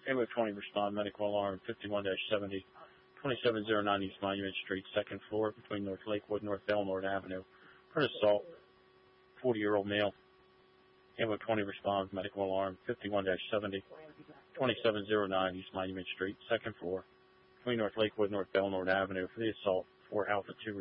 Ammo 20 respond, medical alarm 51-70, 2709 East Monument Street, second floor, between North Lakewood, North Belmont Avenue. For an assault, 40-year-old male. Ammo 20 responds, medical alarm 51-70, 2709 East Monument Street, second floor, between North Lakewood, North Belmont Avenue. For the assault, 4 Alpha 2